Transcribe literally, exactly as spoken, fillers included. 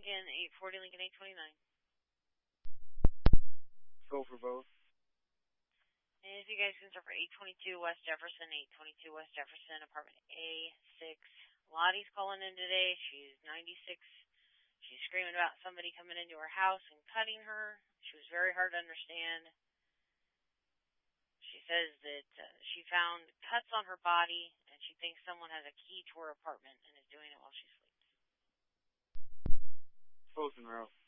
Lincoln, eight forty Lincoln, eight twenty-nine. Go for both. And if you guys can start for eight twenty-two West Jefferson, eight twenty-two West Jefferson, apartment A six. Lottie's calling in today. She's ninety-six. She's screaming about somebody coming into her house and cutting her. She was very hard to understand. She says that uh, she found cuts on her body, and she thinks someone has a key to her apartment and is doing it while she sleeps. Both in row.